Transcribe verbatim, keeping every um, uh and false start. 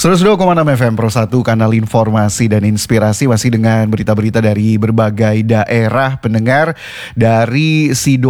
seratus dua koma enam F M Pro satu, kanal informasi dan inspirasi, masih dengan berita-berita dari berbagai daerah pendengar. Dari Sido